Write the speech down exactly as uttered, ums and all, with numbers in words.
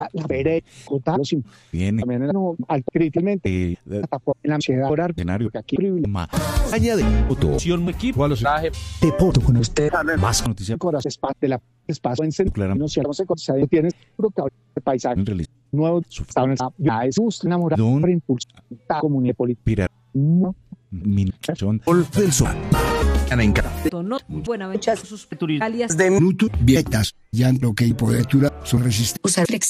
la feria los Viene. también no, al críticamente Eh, de- la ansiedad por escenario. que aquí privilegio Más allá de autoción equipo a los te poto con usted más noticias corazón espacio de la espacio en sentido Claro. no sé no sé cosa tienes de paisaje en realidad nuevo su estaban ya es justo enamorado Don- por impulsar la comunidad política pira no minchón Paul del Sol. Ana en cara. Tono, Buenaventura, sus alias de minuto vietas, llanto que hipodetura su resistencia.